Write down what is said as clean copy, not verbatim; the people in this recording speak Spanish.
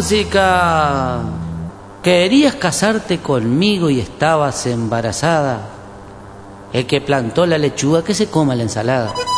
música. ¿Querías casarte conmigo y estabas embarazada? El que plantó la lechuga que se coma la ensalada.